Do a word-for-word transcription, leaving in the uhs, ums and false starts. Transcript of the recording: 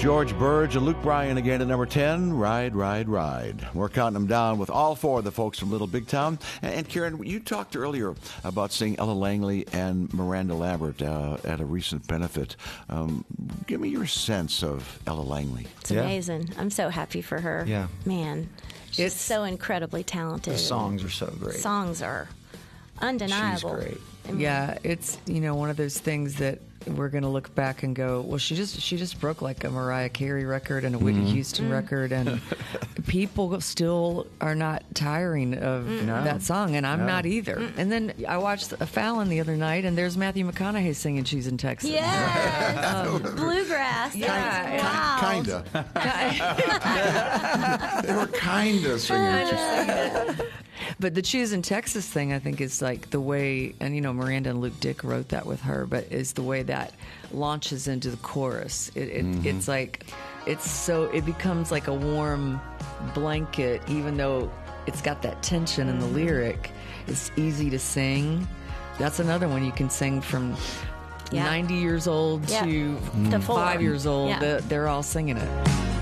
George Burge and Luke Bryan again at number ten, Ride, Ride, Ride. We're counting them down with all four of the folks from Little Big Town. And, and Karen, you talked earlier about seeing Ella Langley and Miranda Lambert uh, at a recent benefit. Um, give me your sense of Ella Langley. It's yeah. amazing. I'm so happy for her. Yeah. Man, she's it's, so incredibly talented. The songs are so great. Songs are undeniable. She's great. I mean, yeah, it's, you know, one of those things that we're going to look back and go, well, she just she just broke like a Mariah Carey record and a Whitney mm-hmm. Houston mm-hmm. record, and people still are not tiring of mm-hmm. no. that song, and I'm no. not either. Mm-hmm. And then I watched a Fallon the other night, and there's Matthew McConaughey singing "She's in Texas." Yes, um, bluegrass. Yeah, wow. Kinda. They were kinda singing. But the Choose in Texas thing, I think, is like the way, and you know, Miranda and Luke Dick wrote that with her, but is the way that launches into the chorus. It, it, mm-hmm. It's like, it's so, it becomes like a warm blanket, even though it's got that tension in the lyric. It's easy to sing. That's another one you can sing from yeah. ninety years old yeah. to, to five years old. Yeah. They're, they're all singing it.